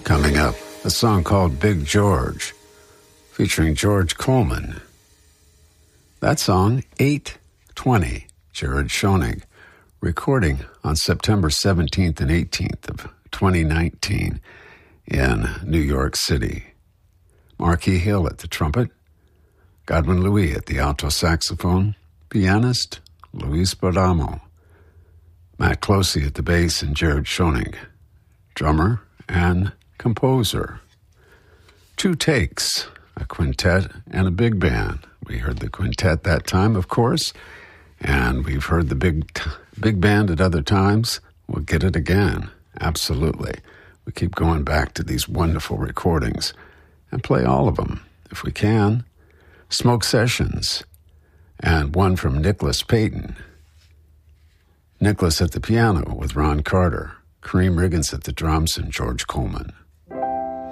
Coming up, a song called Big George, featuring George Coleman. That song, 820, Jared Schoening, recording on September 17th and 18th of 2019 in New York City. Marquis Hill at the trumpet, Godwin Louis at the alto saxophone, pianist Luis Perdomo, Matt Closey at the bass, and Jared Schoening, drummer and composer. Two takes, a quintet and a big band. We heard the quintet that time, of course, and we've heard the big band at other times. We'll get it again, absolutely. We keep going back to these wonderful recordings and play all of them, if we can. Smoke Sessions, and one from Nicholas Payton. Nicholas at the piano with Ron Carter, Kareem Riggins at the drums, and George Coleman.